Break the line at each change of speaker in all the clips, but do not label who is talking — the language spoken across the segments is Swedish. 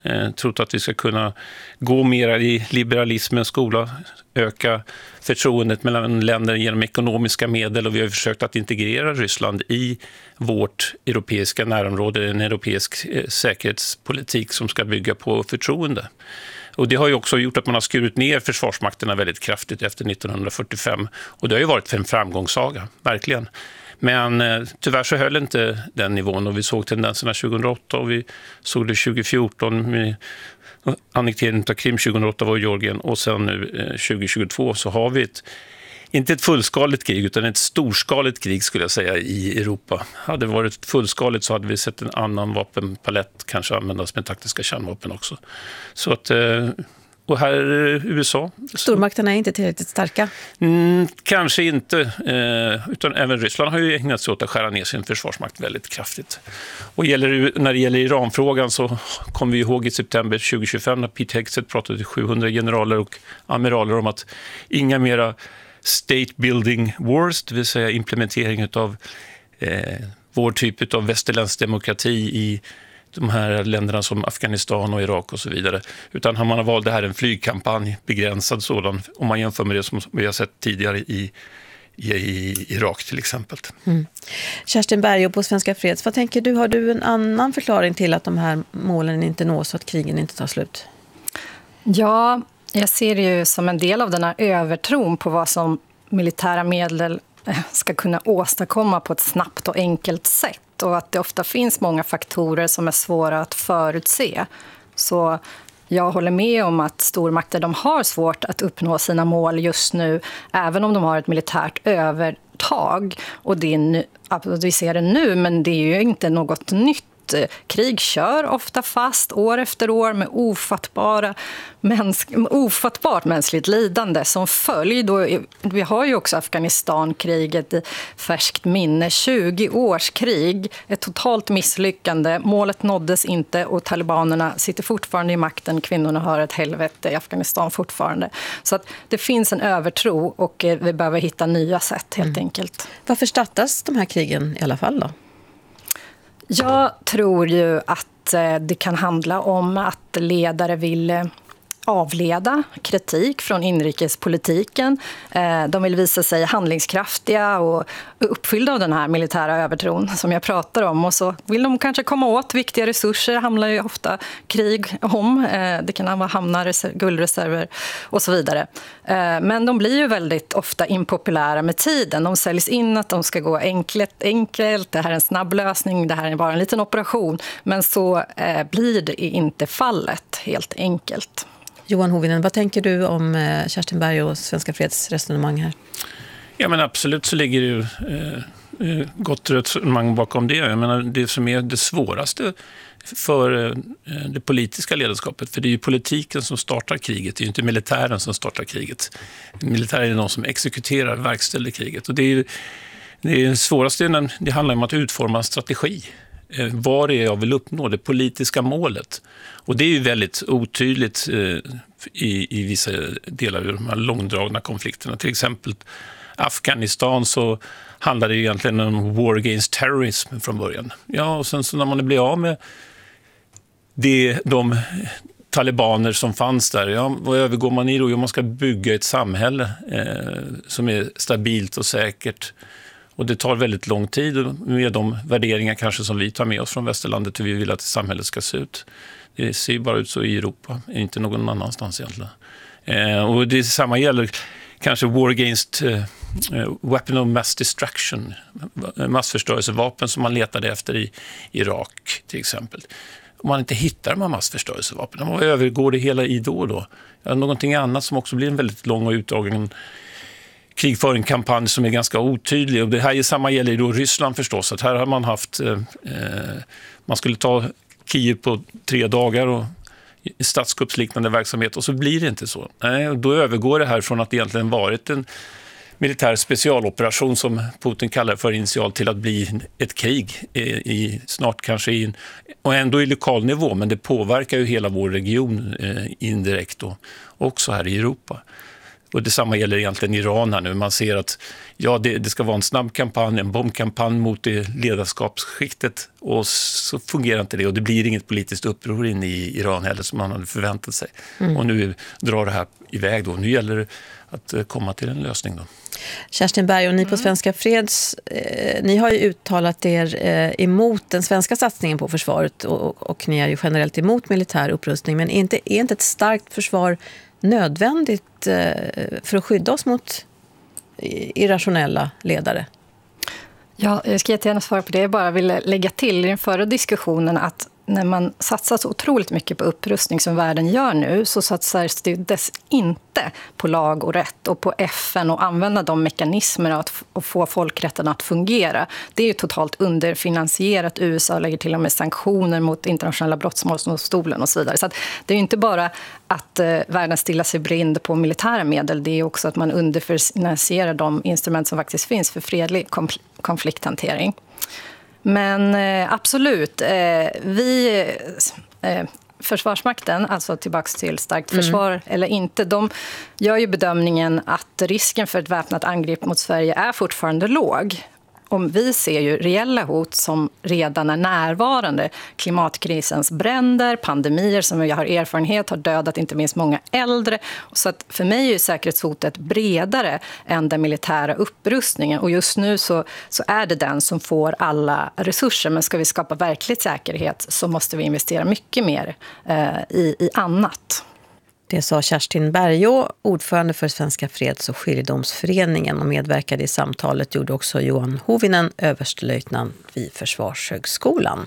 Trott att vi ska kunna gå mer i liberalismens skola, öka förtroendet mellan länder genom ekonomiska medel, och vi har försökt att integrera Ryssland i vårt europeiska närområde, en europeisk säkerhetspolitik som ska bygga på förtroende. Och det har ju också gjort att man har skurit ner försvarsmakterna väldigt kraftigt efter 1945, och det har ju varit en framgångssaga, verkligen. Men tyvärr så höll inte den nivån, och vi såg tendenserna 2008 och vi såg det 2014 med annekteringen av Krim 2008 var i Georgien, och sen nu 2022 så har vi inte ett fullskaligt krig utan ett storskaligt krig skulle jag säga i Europa. Hade det varit fullskaligt så hade vi sett en annan vapenpalett kanske användas med taktiska kärnvapen också. Så att, och här är USA.
Stormakterna är inte tillräckligt starka?
Kanske inte, utan även Ryssland har ju ägnat sig åt att skära ner sin försvarsmakt väldigt kraftigt. Och när det gäller Iranfrågan så kommer vi ihåg i september 2025 när Pete Hegseth pratade till 700 generaler och amiraler om att inga mera state building wars, det vill säga implementering av vår typ av västerländsk demokrati i de här länderna som Afghanistan och Irak och så vidare. Utan man har valt det här en flygkampanj, begränsad sådan, om man jämför med det som vi har sett tidigare i Irak till exempel.
Kerstin Bergå på Svenska Freds, vad tänker du? Har du en annan förklaring till att de här målen inte nås och att krigen inte tar slut?
Ja, jag ser det ju som en del av den här övertron på vad som militära medel ska kunna åstadkomma på ett snabbt och enkelt sätt. Och att det ofta finns många faktorer som är svåra att förutse. Så jag håller med om att stormakter de har svårt att uppnå sina mål just nu, även om de har ett militärt övertag. Och det är vi ser det nu, men det är ju inte något nytt. Krig kör ofta fast år efter år med ofattbart mänskligt lidande som följd. Och vi har ju också Afghanistan-kriget i färskt minne. 20 års krig, ett totalt misslyckande. Målet nåddes inte och talibanerna sitter fortfarande i makten. Kvinnorna har ett helvete i Afghanistan fortfarande. Så att det finns en övertro och vi behöver hitta nya sätt helt enkelt.
Varför startas de här krigen i alla fall då?
Jag tror ju att det kan handla om att ledare vill avleda kritik från inrikespolitiken. De vill visa sig handlingskraftiga och uppfyllda av den här militära övertron som jag pratar om. Och så vill de kanske komma åt viktiga resurser. Det handlar ju ofta krig om. Det kan vara hamnar, guldreserver och så vidare. Men de blir ju väldigt ofta impopulära med tiden. De säljs in att de ska gå enkelt. Det här är en snabb lösning. Det här är bara en liten operation. Men så blir det inte fallet helt enkelt.
Johan Hovinen, vad tänker du om Kerstin Berg och Svenska Freds resonemang här?
Ja, men absolut så ligger det ju gott resonemang bakom det. Jag menar, det som är det svåraste för det politiska ledarskapet, för det är ju politiken som startar kriget, det är ju inte militären som startar kriget. Militären är de som exekuterar, verkställer kriget. Och det svåraste det handlar om att utforma en strategi. Vad är jag vill uppnå, det politiska målet. Och det är ju väldigt otydligt i vissa delar av de här långdragna konflikterna. Till exempel Afghanistan så handlar det egentligen om war against terrorism från början. Ja, och sen så när man blir av med de talibaner som fanns där, ja, vad övergår man i då? Jo, man ska bygga ett samhälle som är stabilt och säkert. Och det tar väldigt lång tid med de värderingar kanske som vi tar med oss från västerlandet, hur vi vill att samhället ska se ut. Det ser bara ut så i Europa, inte någon annanstans egentligen. Och det samma gäller kanske war against weapon of mass destruction, massförstörelsevapen som man letade efter i Irak till exempel. Om man inte hittar de här massförstörelsevapen, vad övergår det hela i då? Ja, någonting annat som också blir en väldigt lång och utdragen krigföringskampanj som är ganska otydlig. Och det här samma gäller då Ryssland förstås. Att här har man haft, man skulle ta Kiev på 3 dagar och statskuppsliknande verksamhet, och så blir det inte så. Nej, då övergår det här från att egentligen varit en militär specialoperation som Putin kallar för initialt till att bli ett krig snart kanske och ändå i lokal nivå, men det påverkar ju hela vår region indirekt då, också här i Europa. Och detsamma gäller egentligen Iran här nu. Man ser att det ska vara en snabb kampanj, en bombkampanj mot det ledarskapsskiktet, och så fungerar inte det, och det blir inget politiskt uppror in i Iran heller som man hade förväntat sig. Och nu drar det här iväg då. Nu gäller det att komma till en lösning då.
Kerstin Berg, och ni på Svenska Freds, ni har ju uttalat er emot den svenska satsningen på försvaret, och ni är ju generellt emot militär upprustning, men är inte ett starkt försvar nödvändigt för att skydda oss mot irrationella ledare?
Ja, jag ska jättegärna svara på det. Jag bara vill lägga till i den förra diskussionen att när man satsar så otroligt mycket på upprustning som världen gör nu, så satsar det inte på lag och rätt och på FN och använda de mekanismerna att få folkrätten att fungera. Det är ju totalt underfinansierat. USA lägger till och med sanktioner mot internationella brottmålsdomstolen och så vidare. Så att det är ju inte bara att världen stillar sig blind på militära medel, det är också att man underfinansierar de instrument som faktiskt finns för fredlig konflikthantering. Men absolut, Försvarsmakten, alltså tillbaka till starkt försvar eller inte, de gör ju bedömningen att risken för ett väpnat angrepp mot Sverige är fortfarande låg. Om vi ser ju reella hot som redan är närvarande. Klimatkrisens bränder, pandemier som jag har erfarenhet har dödat inte minst många äldre. Så att för mig är ju säkerhetshotet bredare än den militära upprustningen. Och just nu så är det den som får alla resurser. Men ska vi skapa verklig säkerhet så måste vi investera mycket mer i annat.
Det sa Kerstin Bergå, ordförande för Svenska Freds- och skiljedomsföreningen, och medverkade i samtalet gjorde också Johan Hovinen, överstelöjtnant vid Försvarshögskolan.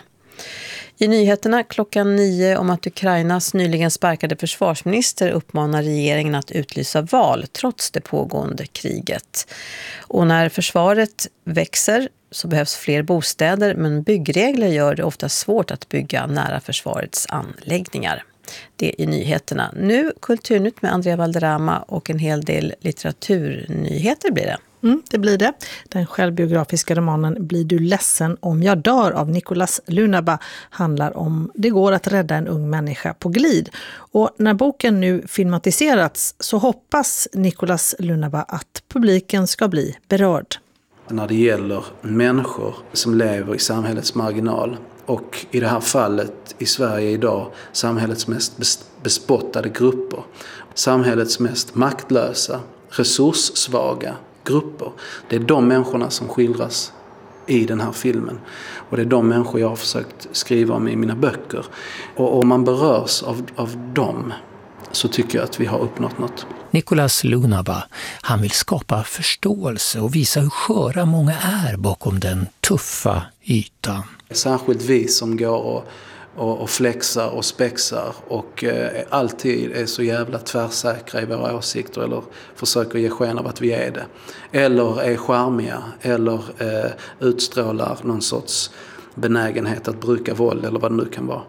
I nyheterna 9:00 om att Ukrainas nyligen sparkade försvarsminister uppmanar regeringen att utlysa val trots det pågående kriget. Och när försvaret växer så behövs fler bostäder, men byggregler gör det ofta svårt att bygga nära försvarets anläggningar. Det är nyheterna. Nu Kulturnytt med Andrea Valderrama och en hel del litteraturnyheter blir det.
Det blir det. Den självbiografiska romanen Blir du ledsen om jag dör av Nicolas Lunaba handlar om det går att rädda en ung människa på glid. Och när boken nu filmatiserats så hoppas Nicolas Lunaba att publiken ska bli berörd.
När det gäller människor som lever i samhällets marginal, och i det här fallet i Sverige idag samhällets mest bespottade grupper, samhällets mest maktlösa, resurssvaga grupper. Det är de människorna som skildras i den här filmen. Och det är de människor jag har försökt skriva om i mina böcker. Och om man berörs av dem så tycker jag att vi har uppnått något.
Nicolas Lunaba, han vill skapa förståelse och visa hur sköra många är bakom den tuffa ytan.
Särskilt vi som går och flexar och spexar och alltid är så jävla tvärsäkra i våra åsikter eller försöker ge sken av att vi är det. Eller är charmiga eller utstrålar någon sorts benägenhet att bruka våld eller vad det nu kan vara.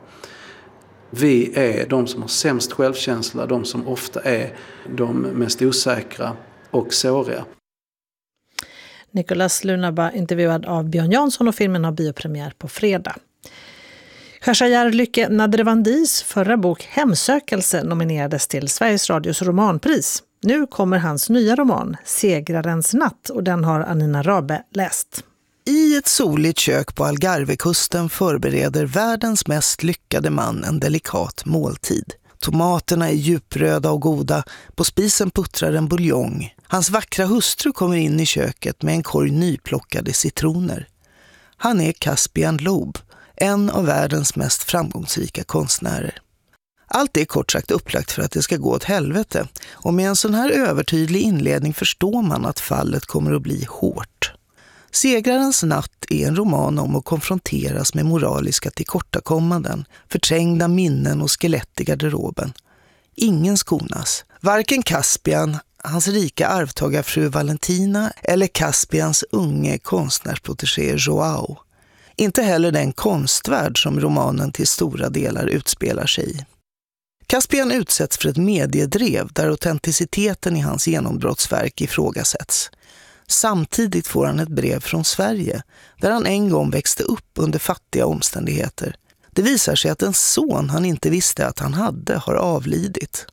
Vi är de som har sämst självkänsla, de som ofta är de mest osäkra och såriga.
Nicolas Lunaba intervjuad av Björn Jansson, och filmen har biopremiär på fredag. Khashayar Lykke Nadrevandis förra bok Hemsökelse nominerades till Sveriges Radios romanpris. Nu kommer hans nya roman Segrarens natt, och den har Anina Rabe läst.
I ett soligt kök på Algarvekusten förbereder världens mest lyckade man en delikat måltid. Tomaterna är djupröda och goda, på spisen puttrar en buljong. Hans vackra hustru kommer in i köket med en korg nyplockade citroner. Han är Caspian Loeb, en av världens mest framgångsrika konstnärer. Allt är kort sagt upplagt för att det ska gå åt helvete, och med en sån här övertydlig inledning förstår man att fallet kommer att bli hårt. Segrarens natt är en roman om att konfronteras med moraliska tillkortakommanden, förträngda minnen och skelett i garderoben. Ingen skonas. Varken Caspian, hans rika arvtagarfru Valentina eller Caspians unge konstnärsprotegé Joao. Inte heller den konstvärld som romanen till stora delar utspelar sig i. Caspian utsätts för ett mediedrev där autenticiteten i hans genombrottsverk ifrågasätts. Samtidigt får han ett brev från Sverige, där han en gång växte upp under fattiga omständigheter. Det visar sig att en son han inte visste att han hade har avlidit.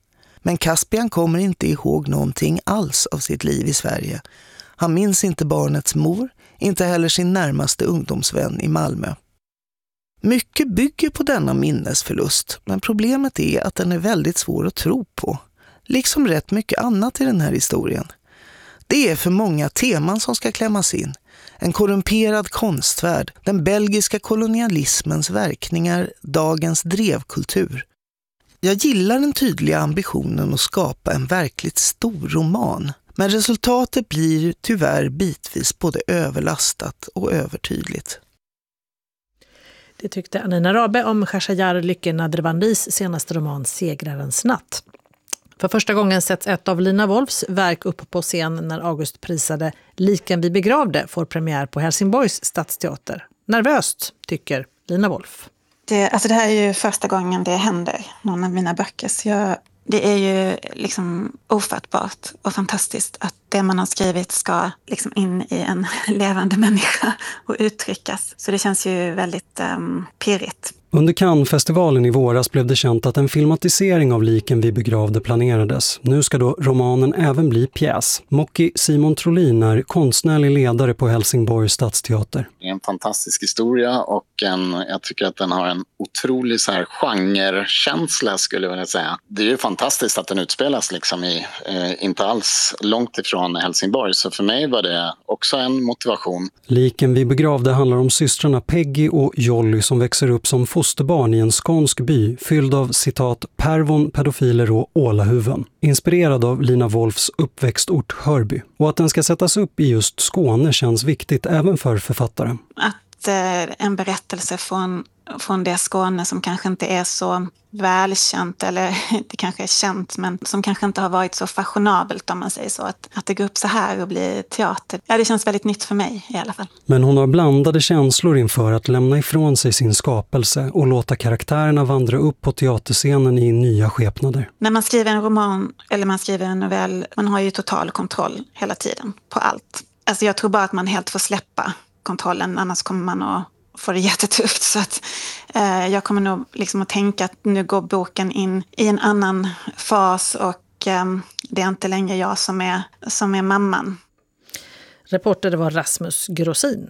Men Caspian kommer inte ihåg någonting alls av sitt liv i Sverige. Han minns inte barnets mor, inte heller sin närmaste ungdomsvän i Malmö. Mycket bygger på denna minnesförlust, men problemet är att den är väldigt svår att tro på. Liksom rätt mycket annat i den här historien. Det är för många teman som ska klämmas in. En korrumperad konstvärld, den belgiska kolonialismens verkningar, dagens drevkultur. Jag gillar den tydliga ambitionen att skapa en verkligt stor roman. Men resultatet blir tyvärr bitvis både överlastat och övertydligt.
Det tyckte Anina Rabe om Khashayar Lykke Nadrabandis senaste roman Segrarens natt. För första gången sätts ett av Lina Wolfs verk upp på scen när Augustprisade Liken vi begravde får premiär på Helsingborgs stadsteater. Nervöst, tycker Lina Wolf.
Det här är ju första gången det händer, någon av mina böcker. Så det är ju liksom ofattbart och fantastiskt att det man har skrivit ska liksom in i en levande människa och uttryckas. Så det känns ju väldigt pirrigt.
Under Cannes-festivalen i våras blev det känt att en filmatisering av Liken vi begravde planerades. Nu ska då romanen även bli pjäs. Mocki Simon Trolin är konstnärlig ledare på Helsingborgs stadsteater.
Det är en fantastisk historia och jag tycker att den har en otrolig så här genrekänsla skulle jag vilja säga. Det är ju fantastiskt att den utspelas liksom inte alls långt ifrån Helsingborg, så för mig var det också en motivation.
Liken vi begravde handlar om systrarna Peggy och Jolly som växer upp som fosterbarn i en skånsk by fylld av citat pervon, pedofiler och ålahuven. Inspirerad av Lina Wolfs uppväxtort Hörby. Och att den ska sättas upp i just Skåne känns viktigt även för författaren.
Att en berättelse från det Skåne som kanske inte är så välkänt, eller det kanske är känt men som kanske inte har varit så fashionabelt om man säger så, att det går upp så här och blir teater. Ja, det känns väldigt nytt för mig i alla fall.
Men hon har blandade känslor inför att lämna ifrån sig sin skapelse och låta karaktärerna vandra upp på teaterscenen i nya skepnader.
När man skriver en roman eller man skriver en novell, man har ju total kontroll hela tiden på allt. Alltså jag tror bara att man helt får släppa kontrollen, annars kommer man att få det jättetufft. Så att jag kommer nog liksom att tänka att nu går boken in i en annan fas och det är inte längre jag som är mamman.
Reporter var Rasmus Grossin.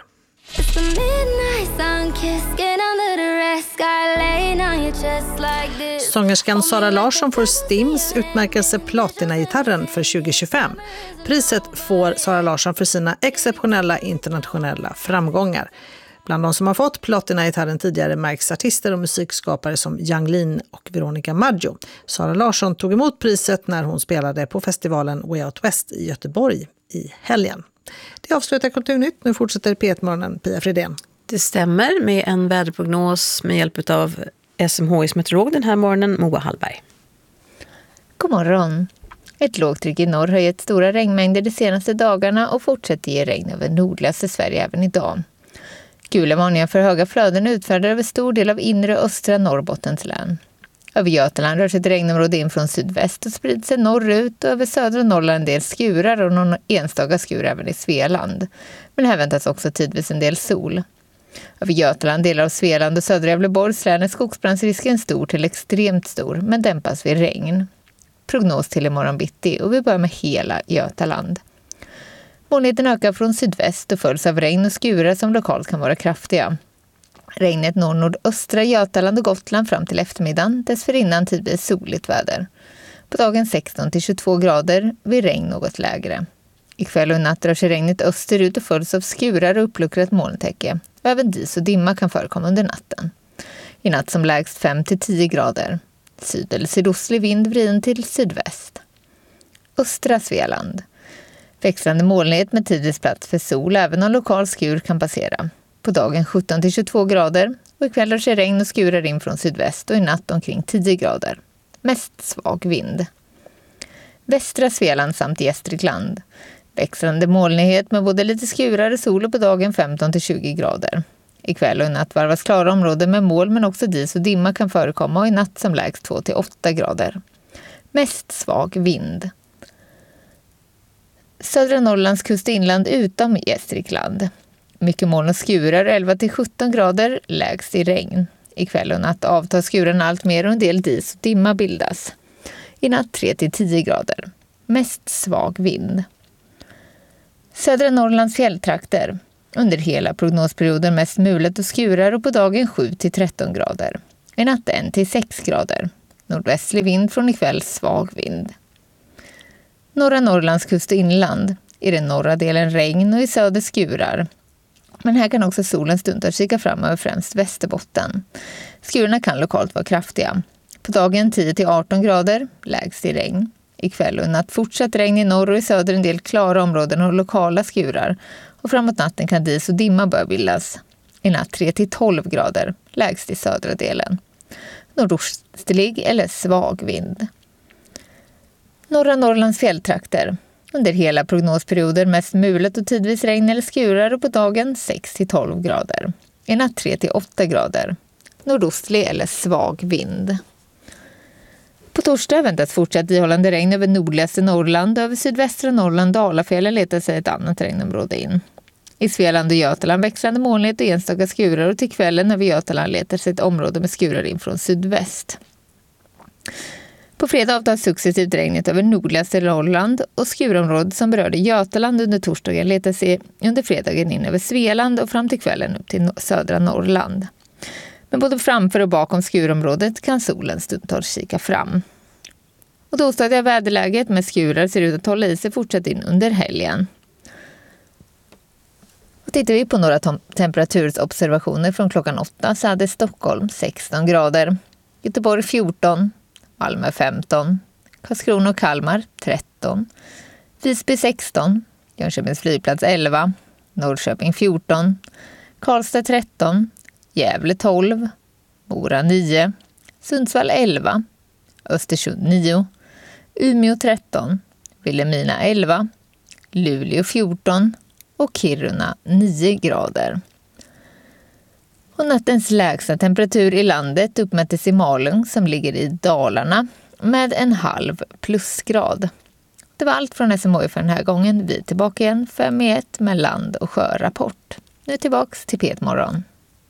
Sångerskan Sara Larsson får Stims utmärkelse Platina-gitarren för 2025. Priset får Sara Larsson för sina exceptionella internationella framgångar. Bland de som har fått Platina-gitarren tidigare märks artister och musikskapare som Yang Lin och Veronica Maggio. Sara Larsson tog emot priset när hon spelade på festivalen Way Out West i Göteborg i helgen. Det avslutar Kulturnytt. Nu fortsätter P1-morgonen Pia Fridén.
Det stämmer, med en väderprognos med hjälp av SMHIs meteorolog den här morgonen, Moa Hallberg.
God morgon. Ett lågtryck i norr har gett stora regnmängder de senaste dagarna och fortsätter ge regn över nordligaste Sverige även idag. Gula varningar för höga flöden utfärdar över stor del av inre och östra Norrbottens län. Över Götaland rör sig ett regnområde in från sydväst och sprider sig norrut, och över södra Norrland en del skurar och någon enstaka skur även i Svealand. Men här väntas också tidvis en del sol. Över Götaland, delar av Svealand och södra Gävleborgs län är skogsbrandsrisken stor till extremt stor, men dämpas vid regn. Prognos till imorgon bitti, och vi börjar med hela Götaland. Molnigheten ökar från sydväst och följs av regn och skurar som lokalt kan vara kraftiga. Regnet når nordöstra Götaland och Gotland fram till eftermiddagen, dessförinnan tidvis soligt väder. På dagen 16-22 grader, vid regn något lägre. Ikväll och natt rör sig regnet österut och följs av skurar och uppluckrat molntäcke. Och även dis och dimma kan förekomma under natten. I natt som lägst 5-10 grader. Syd- eller sydostlig vind vriden till sydväst. Östra Svealand. Växlande molnighet med tidvis plats för sol, även om lokal skur kan passera. På dagen 17-22 grader, och ikväll rör sig regn och skurar in från sydväst och i natt omkring 10 grader. Mest svag vind. Västra Svealand samt Gästrikland. Växlande molnighet med både lite skurar och sol, och på dagen 15-20 grader. Ikväll och i natt varvas klara områden med moln, men också dis och dimma kan förekomma, och i natt som lägst 2-8 grader. Mest svag vind. Södra Norrlands kust och inland utom Gästrikland. Mycket moln och skurar, 11-17 grader, lägst i regn. Ikväll och natt avtar skuren allt mer och en del dis och dimma bildas. I natt 3-10 grader. Mest svag vind. Södra Norrlands fjälltrakter. Under hela prognosperioden mest mulet och skurar och på dagen 7-13 grader. I natt 1-6 grader. Nordvästlig vind från ikväll svag vind. Norra Norrlands kust och inland. I den norra delen regn och i söder skurar. Men här kan också solen stundtals kika fram över främst Västerbotten. Skurarna kan lokalt vara kraftiga. På dagen 10-18 grader, lägst i regn. Ikväll och natt fortsatt regn i norr och i söder en del klara områden och lokala skurar. Och framåt natten kan dis och dimma börja bildas. I natt 3-12 grader, lägst i södra delen. Nordostlig eller svag vind. Norra Norrlands fjälltrakter. Under hela prognosperioder mest mulet och tidvis regn eller skurar och på dagen 6-12 grader. I natt 3-8 grader. Nordostlig eller svag vind. På torsdag väntas fortsatt ihållande regn över nordligaste Norrland. Över sydvästra Norrland, Dalafjällen letar sig ett annat regnområde in. I Svealand och Götaland växlande molnighet och enstaka skurar och till kvällen över Götaland letar sig ett område med skurar in från sydväst. På fredag avtar successivt regnet över nordligaste Norrland och skurområdet som berörde Götaland under torsdagen letar sig under fredagen in över Svealand och fram till kvällen upp till södra Norrland. Men både framför och bakom skurområdet kan solen stundtals kika fram. Och det ostadiga väderläget med skurar ser ut att hålla i sig fortsatt in under helgen. Och tittar vi på några temperaturobservationer från klockan 8 så hade Stockholm 16 grader, Göteborg 14, Malmö 15, Karlskrona och Kalmar 13, Visby 16, Jönköpings flygplats 11, Norrköping 14, Karlstad 13, Gävle 12, Mora 9, Sundsvall 11, Östersund 9, Umeå 13, Vilhelmina 11, Luleå 14 och Kiruna 9 grader. Och nattens lägsta temperatur i landet uppmättes i Malung som ligger i Dalarna med 0,5 plusgrad. Det var allt från SMHI för den här gången. Vi är tillbaka igen 5-1 med land- och sjörapport. Nu tillbaks till P1-morgon.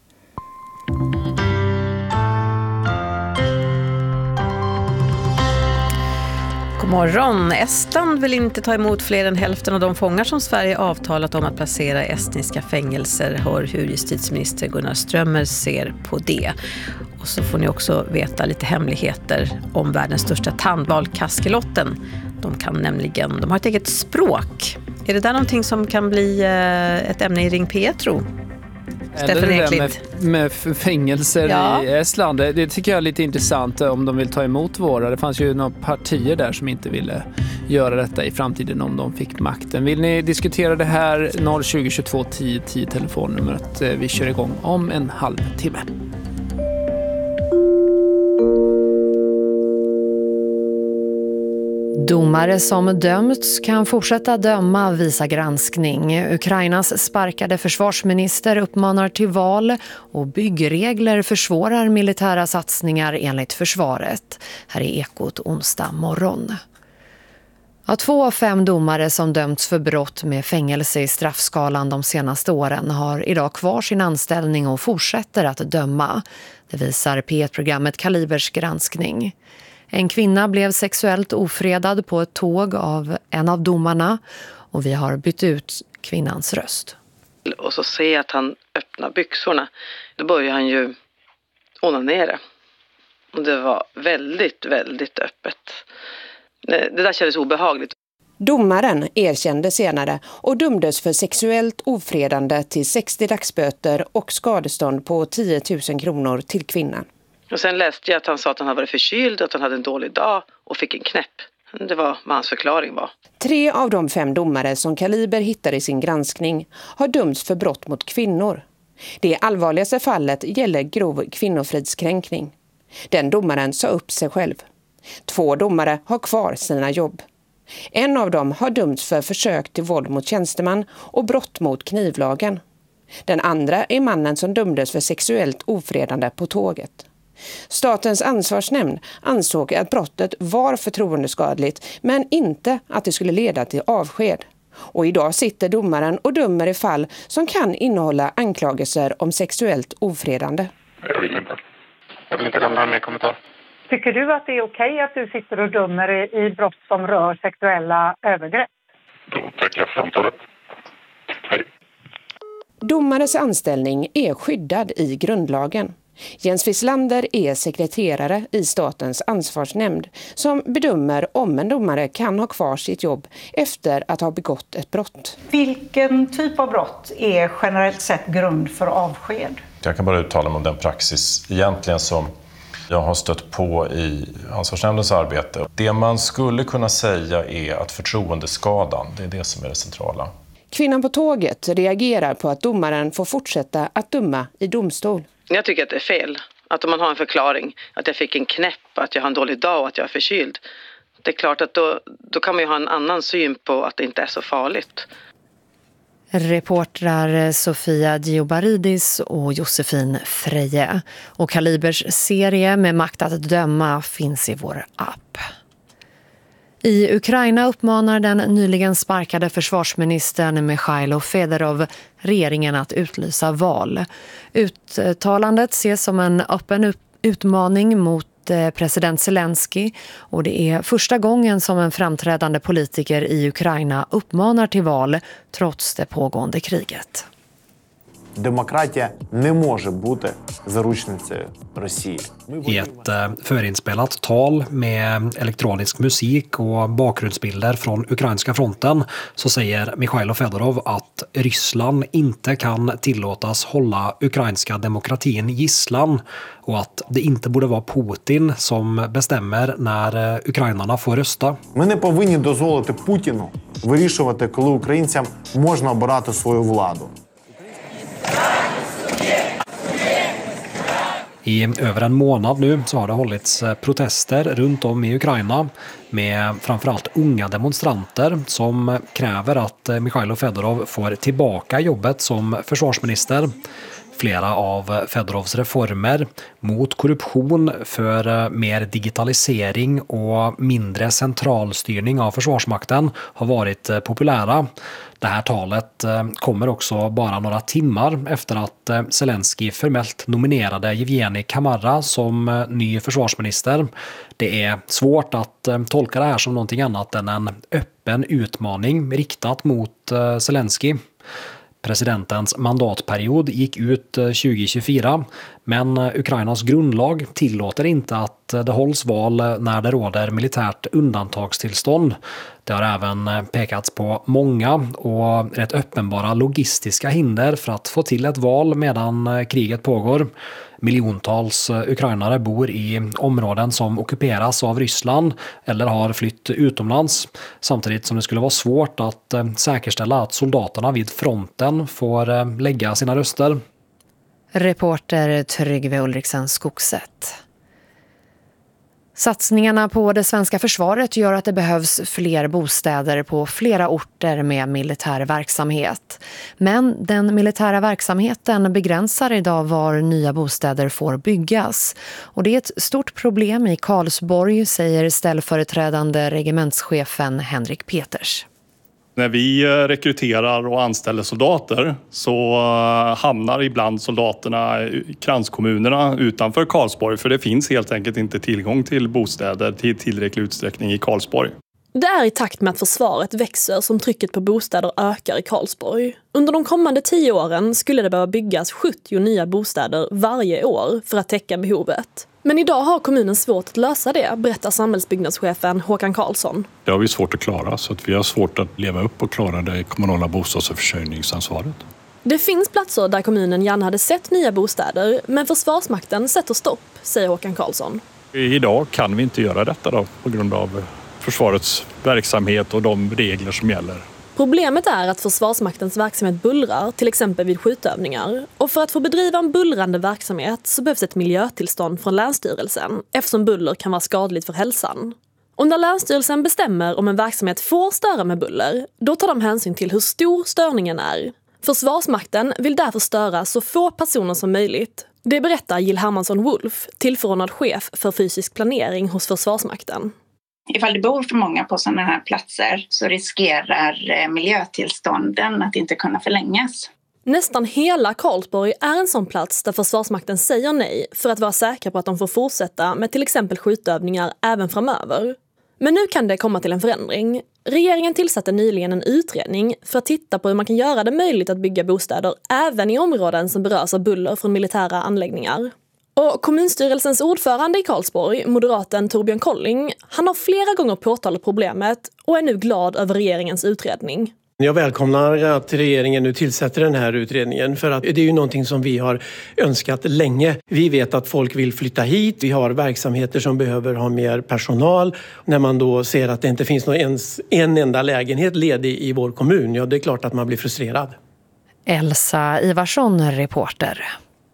God morgon. Estland vill inte ta emot fler än hälften av de fångar som Sverige avtalat om att placera i estniska fängelser. Hör hur justitieminister Gunnar Strömmer ser på det. Och så får ni också veta lite hemligheter om världens största tandval, kaskelotten. De har ett eget språk. Är det där någonting som kan bli ett ämne i Ring P1, tro?
Eller det där med fängelser i Estland. Det tycker jag är lite intressant om de vill ta emot våra. Det fanns ju några partier där som inte ville göra detta i framtiden om de fick makten. Vill ni diskutera det här? 020 22 10 10 telefonnumret. Vi kör igång om en halvtimme.
Domare som dömts kan fortsätta döma, visar granskning. Ukrainas sparkade försvarsminister uppmanar till val och byggregler försvårar militära satsningar enligt försvaret. Här är Ekot onsdag morgon. 2 av 5 domare som dömts för brott med fängelse i straffskalan de senaste åren har idag kvar sin anställning och fortsätter att döma. Det visar P1-programmet Kalibers granskning. En kvinna blev sexuellt ofredad på ett tåg av en av domarna och vi har bytt ut kvinnans röst.
Och så ser jag att han öppnar byxorna. Då börjar han ju onanera. Och det var väldigt, väldigt öppet. Det där kändes obehagligt.
Domaren erkände senare och dömdes för sexuellt ofredande till 60 dagsböter och skadestånd på 10 000 kronor till kvinnan.
Och sen läste jag att han sa att han hade varit förkyld, att han hade en dålig dag och fick en knäpp. Det var vad hans förklaring var.
3 av de 5 domare som Kaliber hittade i sin granskning har dömts för brott mot kvinnor. Det allvarligaste fallet gäller grov kvinnofridskränkning. Den domaren sa upp sig själv. 2 domare har kvar sina jobb. En av dem har dömts för försök till våld mot tjänsteman och brott mot knivlagen. Den andra är mannen som dömdes för sexuellt ofredande på tåget. Statens ansvarsnämnd ansåg att brottet var förtroendeskadligt men inte att det skulle leda till avsked. Och idag sitter domaren och dömer i fall som kan innehålla anklagelser om sexuellt ofredande.
Jag vill inte lämna mer kommentar. Tycker du att det är okej att du sitter och dömer i brott som rör sexuella övergrepp?
Då tackar jag för samtalet. Hej.
Domares anställning är skyddad i grundlagen. Jens Wislander är sekreterare i Statens ansvarsnämnd som bedömer om en domare kan ha kvar sitt jobb efter att ha begått ett brott.
Vilken typ av brott är generellt sett grund för avsked?
Jag kan bara uttala mig om den praxis egentligen som jag har stött på i ansvarsnämndens arbete. Det man skulle kunna säga är att förtroendeskadan, det är det som är det centrala.
Kvinnan på tåget reagerar på att domaren får fortsätta att döma i domstol.
Jag tycker att det är fel. Att om man har en förklaring, att jag fick en knäpp, att jag har en dålig dag och att jag är förkyld. Det är klart att då kan man ju ha en annan syn på att det inte är så farligt.
Reportrar Sofia Diobaridis och Josefin Freje. Och Kalibers serie med makt att döma finns i vår app. I Ukraina uppmanar den nyligen sparkade försvarsministern Mikhailo Fedorov regeringen att utlysa val. Uttalandet ses som en öppen utmaning mot president Zelensky och det är första gången som en framträdande politiker i Ukraina uppmanar till val trots det pågående kriget.
Demokratia не може бути заручницею Росії.
I ett förinspelat tal med elektronisk musik och bakgrundsbilder från ukrainska fronten så säger Mikhailo Fedorov att Ryssland inte kan tillåtas hålla ukrainska demokratin gisslan och att det inte borde vara Putin som bestämmer när ukrainarna får rösta.
Ми не повинні дозволити Путіну вирішувати, коли українцям можна обирати свою владу.
I över en månad nu så har det hållits protester runt om i Ukraina med framförallt unga demonstranter som kräver att Mikhailo Fedorov får tillbaka jobbet som försvarsminister. Flera av Fedorovs reformer mot korruption, för mer digitalisering och mindre centralstyrning av försvarsmakten har varit populära. Det här talet kommer också bara några timmar efter att Zelensky formellt nominerade Evgeni Kamara som ny försvarsminister. Det är svårt att tolka det här som någonting annat än en öppen utmaning riktat mot Zelensky. Presidentens mandatperiod gick ut 2024, men Ukrainas grundlag tillåter inte att det hålls val när det råder militärt undantagstillstånd. Det har även pekats på många och rätt uppenbara logistiska hinder för att få till ett val medan kriget pågår. Miljontals ukrainare bor i områden som ockuperas av Ryssland eller har flytt utomlands, samtidigt som det skulle vara svårt att säkerställa att soldaterna vid fronten får lägga sina röster.
Reporter Tryggve Ulriksen Skogset. Satsningarna på det svenska försvaret gör att det behövs fler bostäder på flera orter med militär verksamhet. Men den militära verksamheten begränsar idag var nya bostäder får byggas. Och det är ett stort problem i Karlsborg, säger ställföreträdande regementschefen Henrik Peters.
När vi rekryterar och anställer soldater så hamnar ibland soldaterna i kranskommunerna utanför Karlsborg, för det finns helt enkelt inte tillgång till bostäder till tillräcklig utsträckning i Karlsborg.
Det är i takt med att försvaret växer som trycket på bostäder ökar i Karlsborg. Under de kommande 10 åren skulle det behöva byggas 70 nya bostäder varje år för att täcka behovet. Men idag har kommunen svårt att lösa det, berättar samhällsbyggnadschefen Håkan Karlsson.
Det har vi svårt att klara, så att vi har svårt att leva upp och klara det kommunala bostads- och försörjningsansvaret.
Det finns platser där kommunen gärna hade sett nya bostäder, men Försvarsmakten sätter stopp, säger Håkan Karlsson.
Idag kan vi inte göra detta då, på grund av försvarets verksamhet och de regler som gäller.
Problemet är att Försvarsmaktens verksamhet bullrar, till exempel vid skjutövningar. Och för att få bedriva en bullrande verksamhet så behövs ett miljötillstånd från Länsstyrelsen, eftersom buller kan vara skadligt för hälsan. Och när Länsstyrelsen bestämmer om en verksamhet får störa med buller, då tar de hänsyn till hur stor störningen är. Försvarsmakten vill därför störa så få personer som möjligt. Det berättar Jill Hermansson-Wolf, tillförordnad chef för fysisk planering hos Försvarsmakten.
Ifall det bor för många på sådana här platser så riskerar miljötillstånden att inte kunna förlängas.
Nästan hela Karlsborg är en sån plats där Försvarsmakten säger nej för att vara säkra på att de får fortsätta med till exempel skjutövningar även framöver. Men nu kan det komma till en förändring. Regeringen tillsatte nyligen en utredning för att titta på hur man kan göra det möjligt att bygga bostäder även i områden som berörs av buller från militära anläggningar. Och kommunstyrelsens ordförande i Karlsborg, moderaten Torbjörn Kolling, han har flera gånger påtalat problemet och är nu glad över regeringens utredning.
Jag välkomnar att regeringen nu tillsätter den här utredningen, för att det är ju någonting som vi har önskat länge. Vi vet att folk vill flytta hit, vi har verksamheter som behöver ha mer personal. När man då ser att det inte finns ens en enda lägenhet ledig i vår kommun, ja, det är klart att man blir frustrerad.
Elsa Ivarsson, reporter.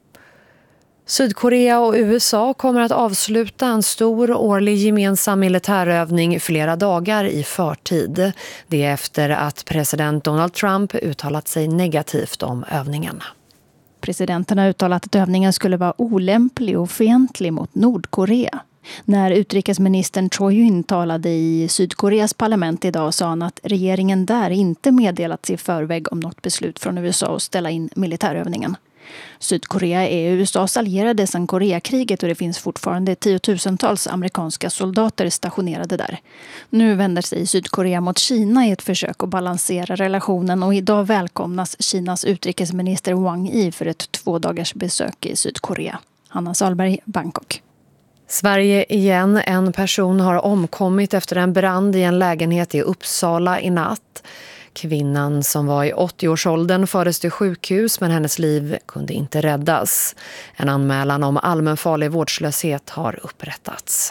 Sydkorea och USA kommer att avsluta en stor årlig gemensam militärövning flera dagar i förtid. Det är efter att president Donald Trump uttalat sig negativt om övningen.
Presidenten har uttalat att övningen skulle vara olämplig och fientlig mot Nordkorea. När utrikesministern Choi Yun talade i Sydkoreas parlament idag sa han att regeringen där inte meddelat i förväg om något beslut från USA att ställa in militärövningen. Sydkorea är USAs allierade sedan Koreakriget och det finns fortfarande tiotusentals amerikanska soldater stationerade där. Nu vänder sig Sydkorea mot Kina i ett försök att balansera relationen och idag välkomnas Kinas utrikesminister Wang Yi för ett 2-dagars besök i Sydkorea. Hanna Salberg, Bangkok.
Sverige igen. En person har omkommit efter en brand i en lägenhet i Uppsala i natt. Kvinnan som var i 80-årsåldern fördes till sjukhus men hennes liv kunde inte räddas. En anmälan om allmänfarlig vårdslöshet har upprättats.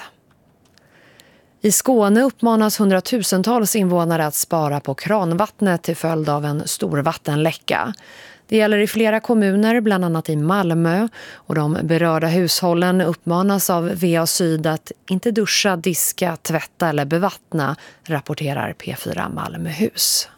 I Skåne uppmanas hundratusentals invånare att spara på kranvattnet till följd av en stor vattenläcka. Det gäller i flera kommuner, bland annat i Malmö, och de berörda hushållen uppmanas av VA Syd att inte duscha, diska, tvätta eller bevattna, rapporterar P4 Malmöhus.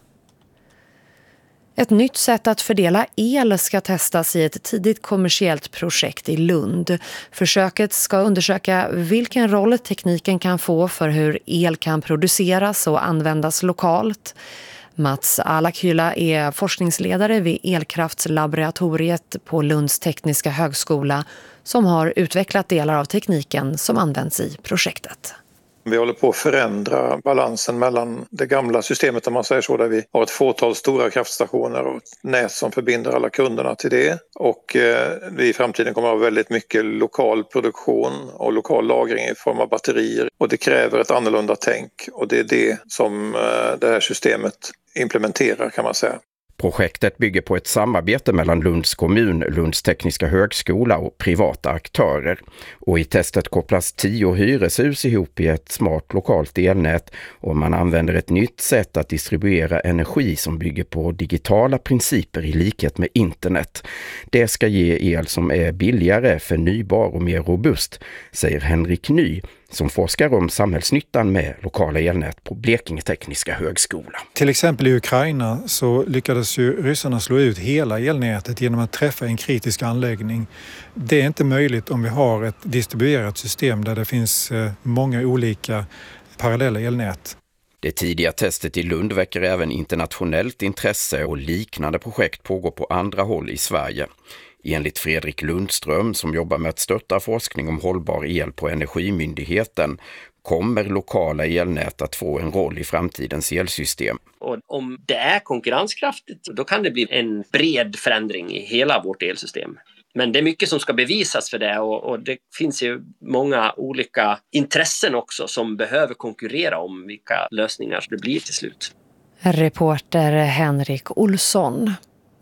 Ett nytt sätt att fördela el ska testas i ett tidigt kommersiellt projekt i Lund. Försöket ska undersöka vilken roll tekniken kan få för hur el kan produceras och användas lokalt. Mats Alakyla är forskningsledare vid elkraftslaboratoriet på Lunds tekniska högskola som har utvecklat delar av tekniken som används i projektet.
Vi håller på att förändra balansen mellan det gamla systemet, om man säger så, där vi har ett fåtal stora kraftstationer och ett nät som förbinder alla kunderna till det. Och vi i framtiden kommer att ha väldigt mycket lokal produktion och lokal lagring i form av batterier. Och det kräver ett annorlunda tänk och det är det som det här systemet implementerar, kan man säga.
Projektet bygger på ett samarbete mellan Lunds kommun, Lunds tekniska högskola och privata aktörer. Och i testet kopplas 10 hyreshus ihop i ett smart lokalt elnät och man använder ett nytt sätt att distribuera energi som bygger på digitala principer i likhet med internet. Det ska ge el som är billigare, förnybar och mer robust, säger Henrik Ny, som forskar om samhällsnyttan med lokala elnät på Blekinge tekniska högskola.
Till exempel i Ukraina så lyckades ju ryssarna slå ut hela elnätet genom att träffa en kritisk anläggning. Det är inte möjligt om vi har ett distribuerat system där det finns många olika parallella elnät.
Det tidiga testet i Lund väcker även internationellt intresse och liknande projekt pågår på andra håll i Sverige. Enligt Fredrik Lundström som jobbar med att stötta forskning om hållbar el på Energimyndigheten kommer lokala elnät att få en roll i framtidens elsystem.
Och om det är konkurrenskraftigt, då kan det bli en bred förändring i hela vårt elsystem. Men det är mycket som ska bevisas för det och det finns ju många olika intressen också som behöver konkurrera om vilka lösningar det blir till slut.
Reporter Henrik Olsson.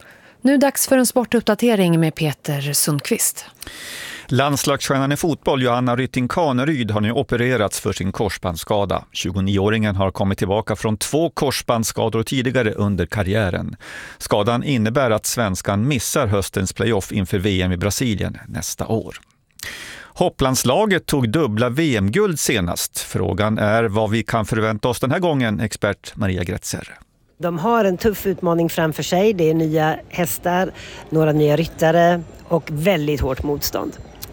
Nu dags för en sportuppdatering med Peter Sundqvist.
Landslagsstjärnan i fotboll Johanna Rytting Kaneryd har nu opererats för sin korsbandsskada. 29-åringen har kommit tillbaka från 2 korsbandsskador tidigare under karriären. Skadan innebär att svenskan missar höstens playoff inför VM i Brasilien nästa år. Hopplandslaget tog dubbla VM-guld senast. Frågan är vad vi kan förvänta oss den här gången, expert Maria Gretzer.
De har en tuff utmaning framför sig. Det är nya hästar, några nya ryttare och väldigt hårt motstånd.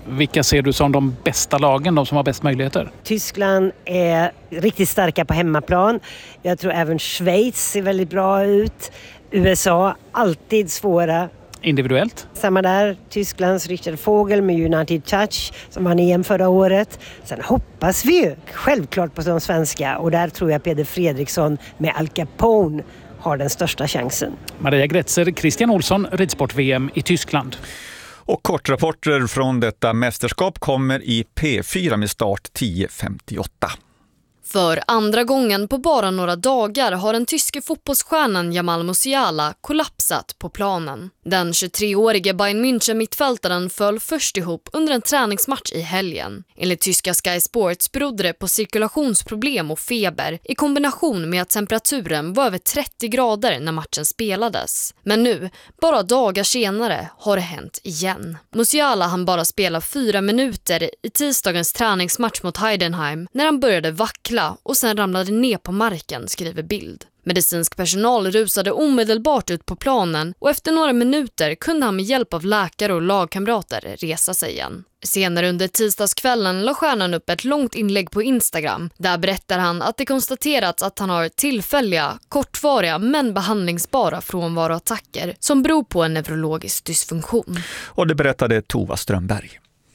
Vilka ser du som de bästa lagen, de som har bäst möjligheter?
Tyskland är riktigt starka på hemmaplan. Jag tror även Schweiz ser väldigt bra ut. USA, alltid svåra.
Individuellt?
Samma där, Tysklands Richard Vogel med United Touch som vann EM förra året. Sen hoppas vi ju självklart på de svenska och där tror jag Peder Fredriksson med Al Capone har den största chansen.
Maria Gretzer, Christian Olsson, ridsport-VM i Tyskland.
Och kortrapporter från detta mästerskap kommer i P4 med start 10.58.
För andra gången på bara några dagar har den tyske fotbollsstjärnan Jamal Musiala kollapsat på planen. Den 23-årige Bayern München-mittfältaren föll först ihop under en träningsmatch i helgen. Enligt tyska Sky Sports berodde det på cirkulationsproblem och feber i kombination med att temperaturen var över 30 grader när matchen spelades. Men nu, bara dagar senare, har det hänt igen. Musiala hann bara spela 4 minuter i tisdagens träningsmatch mot Heidenheim när han började vackla och sen ramlade ner på marken, skriver Bild. Medicinsk personal rusade omedelbart ut på planen och efter några minuter kunde han med hjälp av läkare och lagkamrater resa sig igen. Senare under tisdagskvällen la stjärnan upp ett långt inlägg på Instagram. Där berättar han att det konstaterats att han har tillfälliga, kortvariga men behandlingsbara frånvaroattacker som beror på en neurologisk dysfunktion.
Och det berättade Tova Strömberg.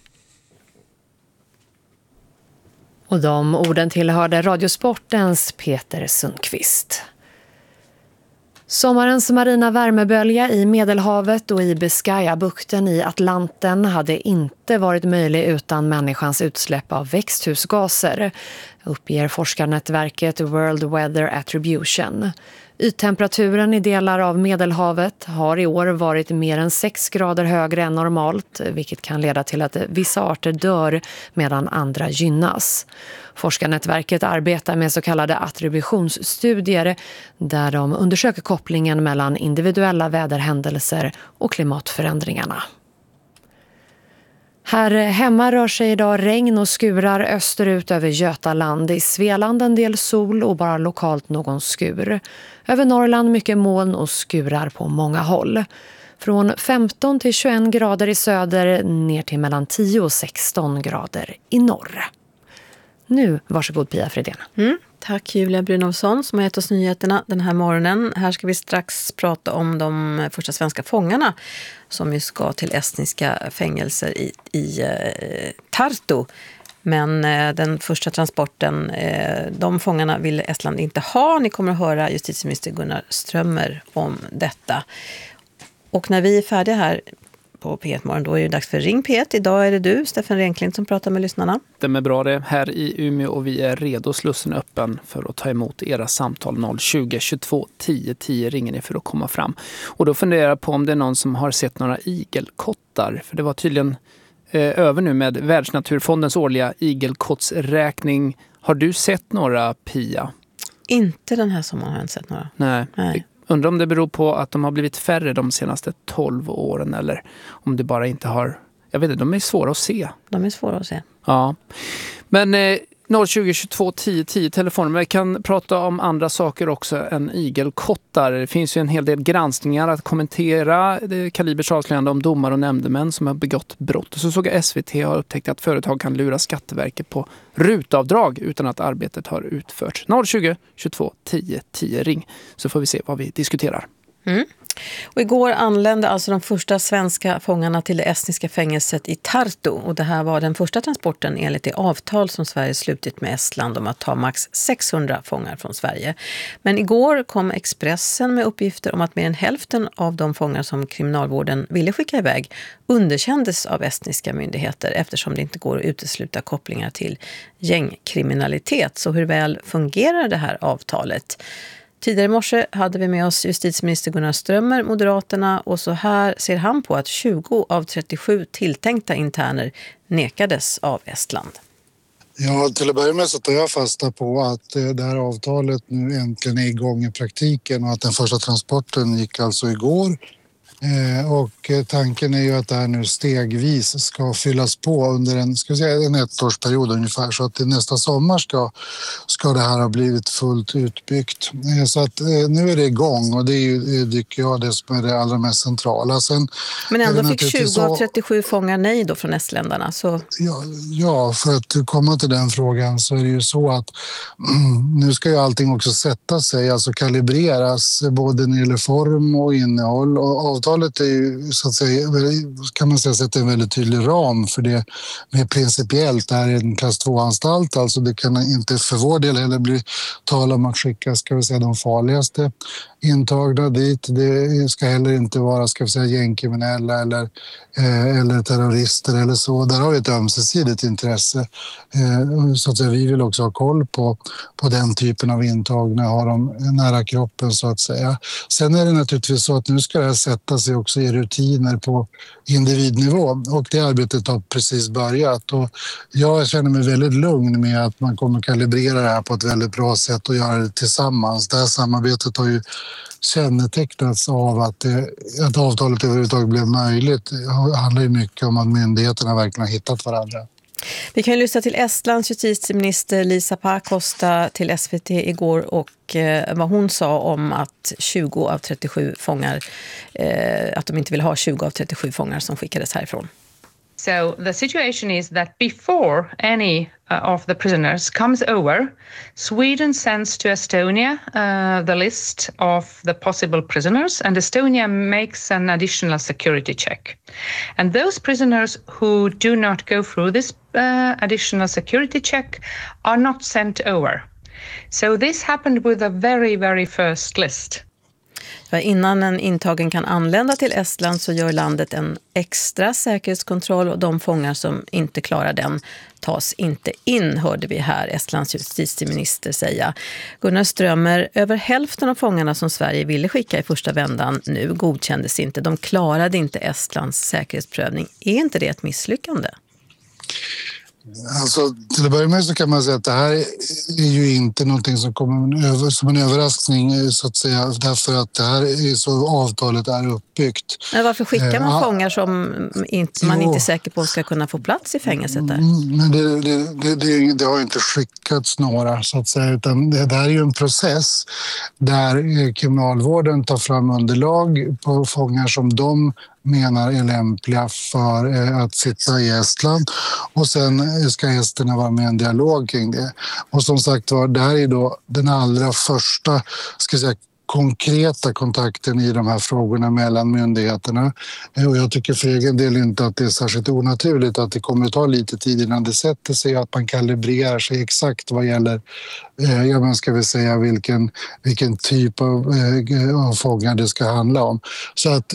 Och de orden tillhörde Radiosportens Peter Sundqvist. Sommarens marina värmebölja i Medelhavet och i Biscayabukten i Atlanten hade inte varit möjlig utan människans utsläpp av växthusgaser, uppger forskarnätverket World Weather Attribution. Yttemperaturen i delar av Medelhavet har i år varit mer än 6 grader högre än normalt, vilket kan leda till att vissa arter dör medan andra gynnas. Forskarnätverket arbetar med så kallade attributionsstudier där de undersöker kopplingen mellan individuella väderhändelser och klimatförändringarna. Här hemma rör sig idag regn och skurar österut över Götaland. I Svealand en del sol och bara lokalt någon skur. Över Norrland mycket moln och skurar på många håll. Från 15 till 21 grader i söder ner till mellan 10 och 16 grader i norr. Nu, varsågod Pia Fredén.
Tack Julia Brynolfsson som har gett oss nyheterna den här morgonen. Här ska vi strax prata om de första svenska fångarna som ju ska till estniska fängelser i Tartu. Men den första transporten, de fångarna vill Estland inte ha. Ni kommer att höra justitieminister Gunnar Strömmer om detta. Och när vi är färdiga här på P1 Morgon, då är det dags för Ring P1. Idag är det du, Steffen Renklint, som pratar med lyssnarna.
Det är bra det här i Umeå och vi är redo. Slussen öppen för att ta emot era samtal. 020 22 10 10 ringer ni för att komma fram. Och då funderar jag på om det är någon som har sett några igelkottar. För det var tydligen över nu med Världsnaturfondens årliga igelkottsräkning. Har du sett några, Pia?
Inte den här sommaren har jag inte sett några.
Nej. Undrar om det beror på att de har blivit färre de senaste 12 åren eller om det bara inte har... Jag vet inte, de är svåra att se.
De är svåra att se.
Ja. Men 020 22 10 10 telefonen. Men vi kan prata om andra saker också än igelkottar. Det finns ju en hel del granskningar att kommentera. Kalibers avslöjande om domar och nämndemän som har begått brott. Och så såg jag SVT har upptäckt att företag kan lura Skatteverket på rutavdrag utan att arbetet har utförts. 020 22 10 10 ring. Så får vi se vad vi diskuterar.
Och igår anlände alltså de första svenska fångarna till det estniska fängelset i Tartu. Och det här var den första transporten enligt det avtal som Sverige slutit med Estland om att ta max 600 fångar från Sverige. Men igår kom Expressen med uppgifter om att mer än hälften av de fångar som kriminalvården ville skicka iväg underkändes av estniska myndigheter eftersom det inte går att utesluta kopplingar till gängkriminalitet. Så hur väl fungerar det här avtalet? Tidigare i morse hade vi med oss justitieminister Gunnar Strömmer, Moderaterna, och så här ser han på att 20 av 37 tilltänkta interner nekades av Estland.
Ja, till att börja med så tar jag fasta på att det här avtalet nu äntligen är igång i praktiken och att den första transporten gick alltså igår. Och tanken är ju att det här nu stegvis ska fyllas på under en ettårsperiod ungefär, så att till nästa sommar ska det här ha blivit fullt utbyggt. Så att nu är det igång, och det är ju, tycker jag, det som är det allra mest centrala. Sen,
men ändå fick 20 av 37 fångar nej då från estländarna. Så...
Ja, för att komma till den frågan så är det ju så att nu ska ju allting också sätta sig, alltså kalibreras både när det gäller form och innehåll, och avtalet är ju, så att säga, kan man säga, sätta en väldigt tydlig ram för det med principiellt. Det här är en klass 2-anstalt, alltså det kan inte för vår del heller bli tal om att skicka, ska vi säga, de farligaste intagna dit. Det ska heller inte vara, ska vi säga, gängkriminella eller terrorister eller så. Där har vi ett ömsesidigt intresse. Så att säga, vi vill också ha koll på den typen av intagna, ha dem nära kroppen så att säga. Sen är det naturligtvis så att nu ska det här sätta sig också i rutiner på individnivå, och det arbetet har precis börjat, och jag känner mig väldigt lugn med att man kommer kalibrera det här på ett väldigt bra sätt och göra det tillsammans. Det här samarbetet har ju kännetecknats av att avtalet överhuvudtaget blev möjligt. Det handlar ju mycket om att myndigheterna verkligen har hittat varandra.
Vi kan ju lyssna till Estlands justitieminister Liisa Pakosta till SVT igår, och vad hon sa om att 20 av 37 fångar, att de inte vill ha 20 av 37 fångar som skickades härifrån.
So the situation is that before any of the prisoners comes over, Sweden sends to Estonia the list of the possible prisoners, and Estonia makes an additional security check. And those prisoners who do not go through this additional security check are not sent over. So this happened with the very, very first list.
Innan en intagen kan anlända till Estland så gör landet en extra säkerhetskontroll, och de fångar som inte klarar den tas inte in, hörde vi här Estlands justitieminister säga. Gunnar Strömmer, över hälften av fångarna som Sverige ville skicka i första vändan nu godkändes inte. De klarade inte Estlands säkerhetsprövning. Är inte det ett misslyckande?
Alltså, till att börja med så kan man säga att det här är ju inte någonting som kommer som en överraskning, så att säga, därför att det här är så avtalet är uppbyggt.
Men varför skickar man fångar som man inte är säker på ska kunna få plats i fängelset där?
Men det har inte skickats några, så att säga, utan det här är ju en process där kriminalvården tar fram underlag på fångar som de menar är lämpliga för att sitta i Estland, och sen ska esterna vara med i en dialog kring det. Och som sagt var, det här är då den allra första, ska jag säga, konkreta kontakten i de här frågorna mellan myndigheterna. Och jag tycker för egen del inte att det är särskilt onaturligt att det kommer att ta lite tid innan det sätter sig, att man kalibrerar sig exakt vad gäller ska vi säga vilken typ av fångar det ska handla om. Så att,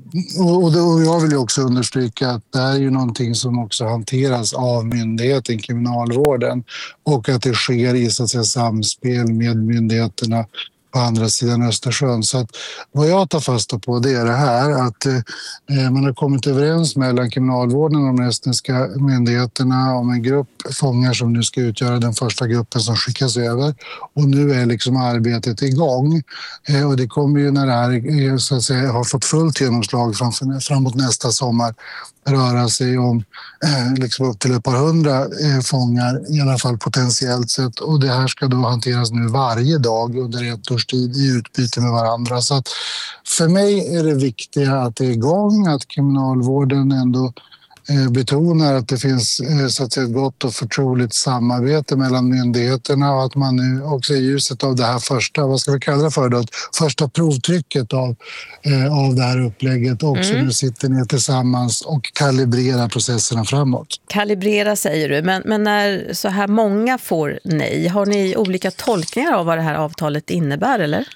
och jag vill ju också understryka att det här är ju någonting som också hanteras av myndigheten, kriminalvården, och att det sker i, så att säga, samspel med myndigheterna på andra sidan Östersjön. Så att vad jag tar fasta på, det är det här att man har kommit överens mellan kriminalvården och de estniska myndigheterna om en grupp fångar som nu ska utgöra den första gruppen som skickas över, och nu är liksom arbetet igång, och det kommer ju, när det här, så att säga, har fått fullt genomslag framåt nästa sommar, röra sig om liksom upp till ett par hundra fångar i alla fall potentiellt sett, och det här ska då hanteras nu varje dag under ett års tid i utbyte med varandra. Så att för mig är det viktiga att det är igång, att kriminalvården ändå betonar att det finns, så att säga, ett gott och förtroligt samarbete mellan myndigheterna, och att man nu också i ljuset av det här första, vad ska vi kalla det för då, första provtrycket av det här upplägget också nu sitter ner tillsammans och kalibrerar processerna framåt.
Kalibrera säger du, men när så här många får nej, har ni olika tolkningar av vad det här avtalet innebär, eller?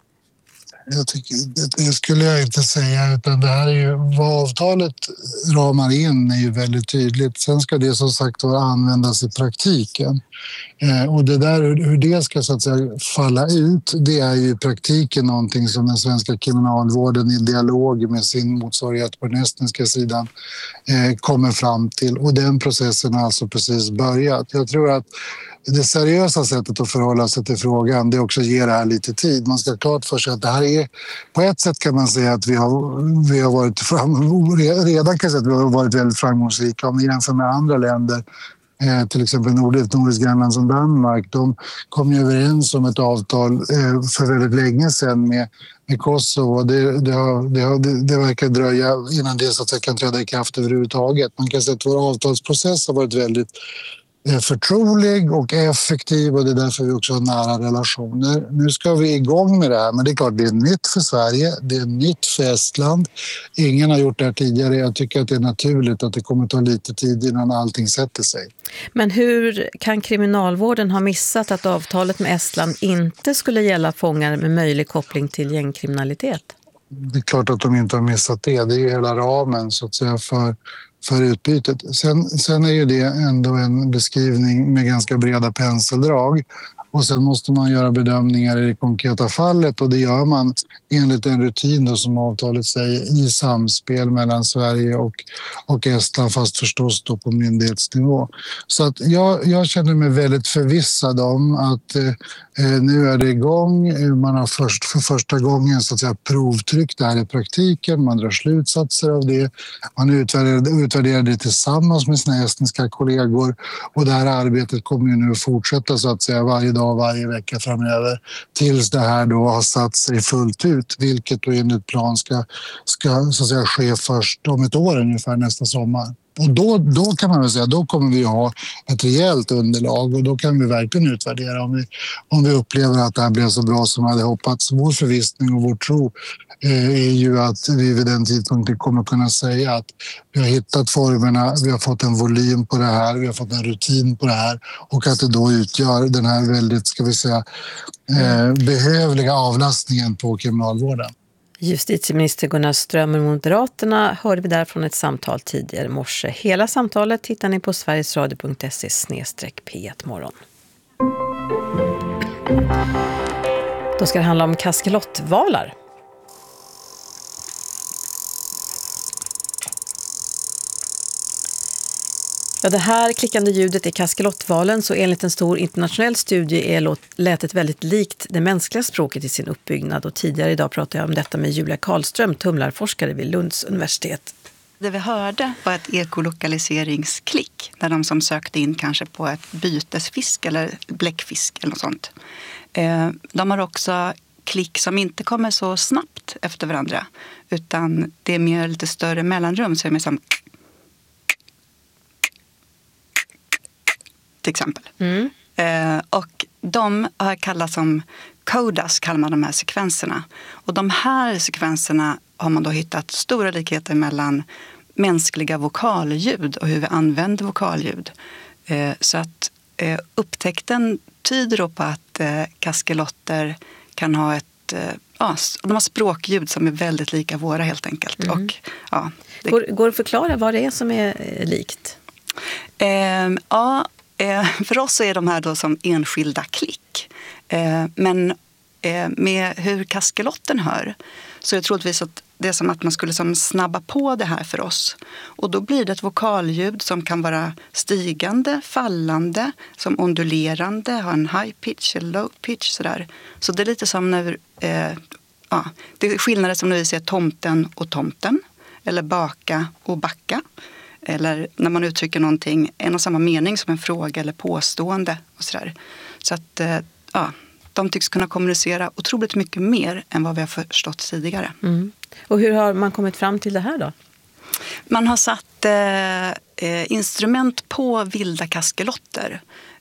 Jag tycker, det skulle jag inte säga, utan det här är ju vad avtalet ramar in är ju väldigt tydligt. Sen ska det som sagt användas i praktiken. Och det där, hur det ska, så att säga, falla ut, det är ju i praktiken någonting som den svenska kriminalvården i dialog med sin motsvarighet på den estniska sidan kommer fram till. Och den processen har alltså precis börjat. Jag tror att det seriösa sättet att förhålla sig till frågan, det är också att ge det här lite tid. Man ska ha klart för sig att det här är, på ett sätt kan man säga att vi har varit redan kan säga att vi har varit väldigt framgångsrika om vi jämför med andra länder. Till exempel nordiskt grannland som Danmark, de kom ju överens om ett avtal för väldigt länge sedan med Kosovo. Det verkar dröja innan det så att säga kan träda i kraft överhuvudtaget. Man kan säga att vår avtalsprocess har varit väldigt förtrolig och effektiv och det är därför vi också har nära relationer. Nu ska vi igång med det här, men det är klart det är nytt för Sverige, det är nytt för Estland. Ingen har gjort det här tidigare. Jag tycker att det är naturligt att det kommer ta lite tid innan allting sätter sig.
Men hur kan kriminalvården ha missat att avtalet med Estland inte skulle gälla fångar med möjlig koppling till gängkriminalitet?
Det är klart att de inte har missat det. Det är ju hela ramen så att säga för utbytet. Sen är ju det ändå en beskrivning med ganska breda penseldrag. Och sen måste man göra bedömningar i det konkreta fallet och det gör man enligt en rutin då, som avtalet säger i samspel mellan Sverige och Estland, fast förstås då på myndighetsnivå. Så att jag känner mig väldigt förvissad om att nu är det igång. Man har för första gången så att säga provtryckt det här i praktiken. Man drar slutsatser av det. Man utvärderar det tillsammans med sina estniska kollegor och det här arbetet kommer ju nu att fortsätta så att säga varje dag, varje vecka framöver tills det här då har satt sig fullt ut, vilket då enligt plan ska så att säga ske först om ett år ungefär nästa sommar. Och då kan man väl säga, då kommer vi ha ett rejält underlag och då kan vi verkligen utvärdera om vi upplever att det här blev så bra som vi hade hoppats. Vår förvissning och vår tro är ju att vi vid den tidpunkten kommer kunna säga att vi har hittat formerna, vi har fått en volym på det här, vi har fått en rutin på det här och att det då utgör den här väldigt, ska vi säga, behövliga avlastningen på kriminalvården.
Justitieminister Gunnar Strömmer, Moderaterna, hörde vi därifrån ett samtal tidigare i morse. Hela samtalet hittar ni på sverigesradio.se/P1morgon. Då ska det handla om kaskelotvalar. Ja, det här klickande ljudet är kaskelotvalen, så enligt en stor internationell studie lät det väldigt likt det mänskliga språket i sin uppbyggnad. Och tidigare idag pratade jag om detta med Julia Karlström, tumlarforskare vid Lunds universitet.
Det vi hörde var ett ekolokaliseringsklick där de som sökte in kanske på ett bytesfisk eller bläckfisk eller något sånt. De har också klick som inte kommer så snabbt efter varandra utan det är mer lite större mellanrum, så är det mer som till exempel. Och de har kallats som codas, kallar man de här sekvenserna. Och de här sekvenserna har man då hittat stora likheter mellan mänskliga vokalljud och hur vi använder vokalljud. Så att upptäckten tyder då på att kaskelotter kan ha de har språkljud som är väldigt lika våra helt enkelt. Och,
Går att förklara vad det är som är likt?
För oss så är de här då som enskilda klick. Men med hur kaskelotten hör så är det troligtvis att det är som att man skulle som snabba på det här för oss. Och då blir det ett vokalljud som kan vara stigande, fallande, som ondulerande, ha en high pitch eller low pitch sådär. Så det är lite som när det är skillnader som när vi ser tomten och tomten eller baka och backa. Eller när man uttrycker någonting, en och samma mening som en fråga eller påstående och sådär. Så att de tycks kunna kommunicera otroligt mycket mer än vad vi har förstått tidigare.
Och hur har man kommit fram till det här då?
Man har satt instrument på vilda kaskelotter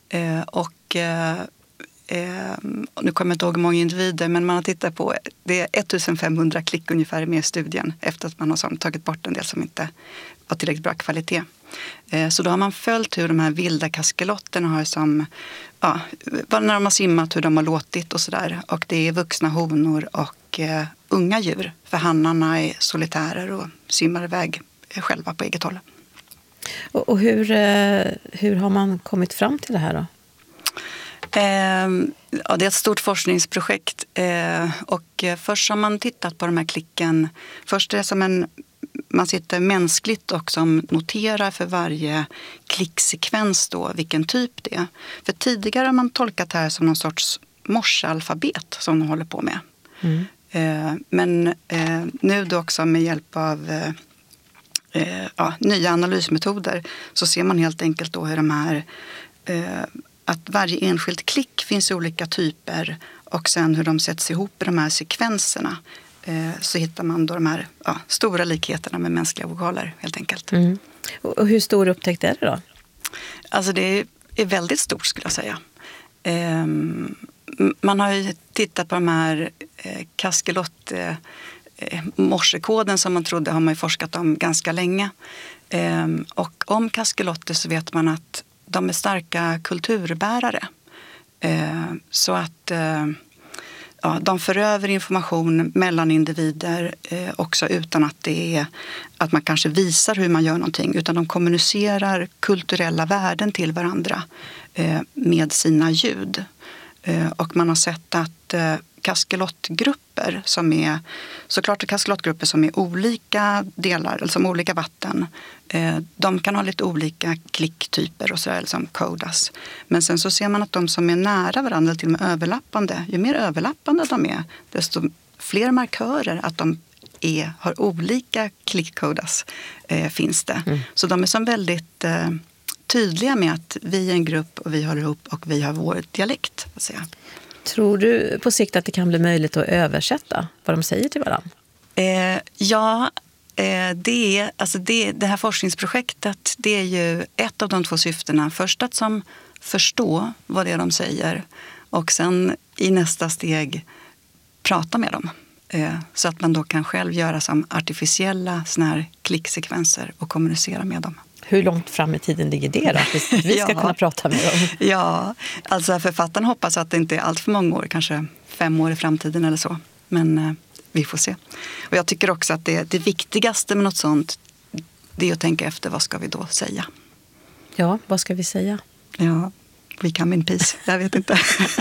nu kommer jag inte ihåg hur många individer, men man har tittat på det är 1500 klick ungefär med i studien efter att man har tagit bort en del som inte var tillräckligt bra kvalitet. Så då har man följt hur de här vilda kaskelotterna har när de har simmat, hur de har låtit och sådär. Och det är vuxna honor och unga djur. För hannarna är solitärer och simmar iväg själva på eget håll.
Och hur har man kommit fram till det här då?
Det är ett stort forskningsprojekt och först har man tittat på de här klicken. Först är det som en man sitter mänskligt och som noterar för varje klicksekvens då vilken typ det är. För tidigare har man tolkat det här som någon sorts morsealfabet som de håller på med. Men nu då också med hjälp av nya analysmetoder så ser man helt enkelt då hur de här att varje enskild klick finns i olika typer och sen hur de sätts ihop i de här sekvenserna så hittar man då de här stora likheterna med mänskliga vokaler helt enkelt.
Och hur stor upptäckt är det då?
Alltså det är väldigt stort skulle jag säga. Man har ju tittat på de här kaskelott morsekoden som man trodde har man ju forskat om ganska länge. Och om kaskelotter så vet man att de är starka kulturbärare. Så att de för över information mellan individer också utan att det är att man kanske visar hur man gör någonting. Utan de kommunicerar kulturella värden till varandra med sina ljud. Och man har sett att kaskelottgrupper som är såklart kaskelottgrupper som är olika delar, eller som olika vatten. De kan ha lite olika klicktyper och sådär som kodas. Men sen så ser man att de som är nära varandra, till och med överlappande, ju mer överlappande de är, desto fler markörer att de har olika klickkodas finns det. Så de är som väldigt tydliga med att vi är en grupp och vi håller ihop och vi har vår dialekt. Så att säga.
Tror du på sikt att det kan bli möjligt att översätta vad de säger till varandra?
Det här forskningsprojektet, det är ju ett av de två syftena. Först att som förstå vad det är de säger och sen i nästa steg prata med dem. Så att man då kan själv göra som artificiella såna här klicksekvenser och kommunicera med dem.
Hur långt fram i tiden ligger det då? Vi ska kunna prata med dem.
Ja, alltså författaren hoppas att det inte är allt för många år, kanske 5 år i framtiden eller så. Men vi får se. Och jag tycker också att det viktigaste med något sånt, det är att tänka efter, vad ska vi då säga?
Ja, vad ska vi säga?
Ja, we come in peace. Jag vet inte.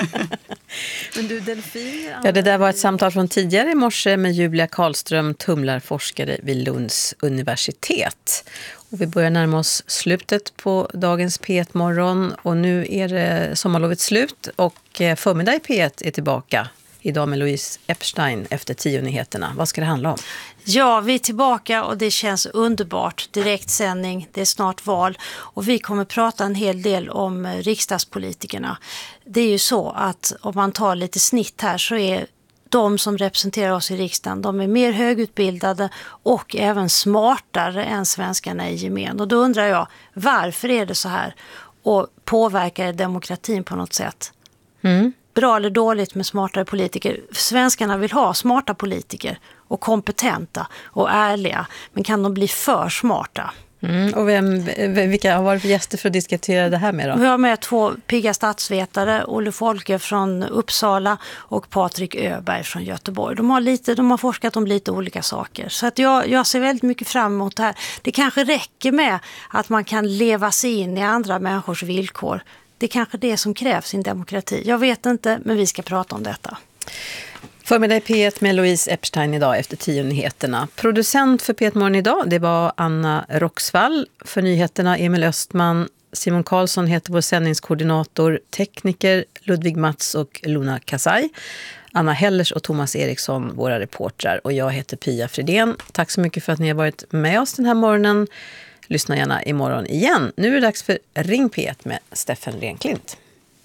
Men du, delfiner... Ja, det där var ett samtal från tidigare i morse med Julia Karlström, tumlarforskare vid Lunds universitet. Och vi börjar närma oss slutet på dagens P1-morgon och nu är det sommarlovet slut och förmiddag i P1 är tillbaka. Idag med Louise Epstein efter 10-nyheterna. Vad ska det handla om?
Ja, vi är tillbaka och det känns underbart. Direktsändning, det är snart val och vi kommer prata en hel del om riksdagspolitikerna. Det är ju så att om man tar lite snitt här så är de som representerar oss i riksdagen, de är mer högutbildade och även smartare än svenskarna i gemen. Och då undrar jag, varför är det så här? Och påverkar det demokratin på något sätt? Bra eller dåligt med smartare politiker? Svenskarna vill ha smarta politiker och kompetenta och ärliga. Men kan de bli för smarta?
Och vilka har varit gäster för att diskutera det här med då?
Vi har med 2 pigga statsvetare, Olle Folke från Uppsala och Patrik Öberg från Göteborg. De har forskat om lite olika saker. Så att jag ser väldigt mycket fram emot det här. Det kanske räcker med att man kan leva sig in i andra människors villkor. Det är kanske det som krävs i en demokrati. Jag vet inte, men vi ska prata om detta.
Förmiddag i P1 med Louise Epstein idag efter 10-nyheterna. Producent för P1-morgon idag, det var Anna Roxvall. För nyheterna Emil Östman, Simon Karlsson heter vår sändningskoordinator, tekniker Ludvig Mats och Luna Kasai. Anna Hellers och Thomas Eriksson, våra reportrar. Och jag heter Pia Fridén. Tack så mycket för att ni har varit med oss den här morgonen. Lyssna gärna imorgon igen. Nu är det dags för Ring P1 med Steffen Renklint.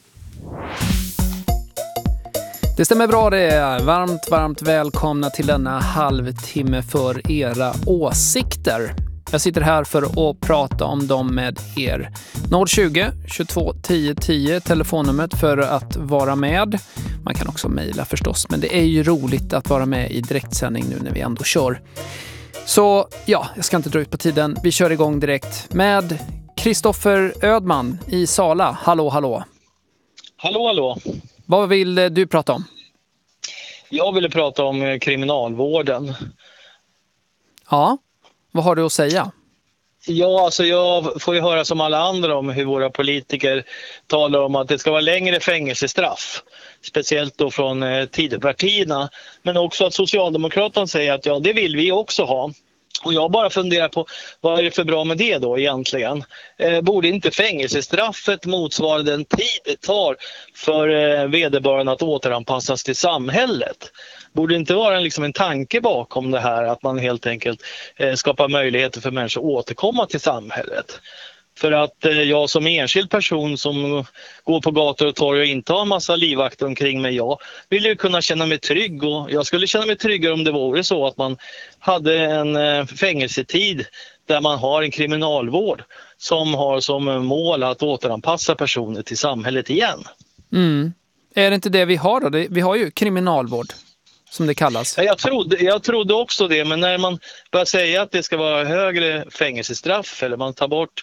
Det stämmer bra det är. Varmt välkomna till denna halvtimme för era åsikter. Jag sitter här för att prata om dem med er. 020 22 10 10 telefonnumret för att vara med. Man kan också mejla förstås, men det är ju roligt att vara med i direktsändning nu när vi ändå kör. Så ja, jag ska inte dra ut på tiden. Vi kör igång direkt med Kristoffer Ödman i Sala. Hallå.
Hallå.
Vad vill du prata om?
Jag ville prata om kriminalvården.
Ja, vad har du att säga?
Ja, alltså jag får ju höra som alla andra om hur våra politiker talar om att det ska vara längre fängelsestraff. Speciellt då från Tidöpartierna. Men också att Socialdemokraterna säger att ja, det vill vi också ha. Och jag bara funderar på, vad är det för bra med det då egentligen? Borde inte fängelsestraffet motsvara den tid det tar för vederbörande att återanpassas till samhället? Borde det inte vara liksom en tanke bakom det här, att man helt enkelt skapar möjligheter för människor att återkomma till samhället? För att jag som enskild person som går på gator och torg och inte har en massa livvakter omkring mig, jag vill ju kunna känna mig trygg, och jag skulle känna mig tryggare om det vore så att man hade en fängelsetid där man har en kriminalvård som har som mål att återanpassa personer till samhället igen.
Mm. Är det inte det vi har då? Vi har ju kriminalvård, som det kallas.
Jag trodde också det, men när man börjar säga att det ska vara högre fängelsestraff eller man tar bort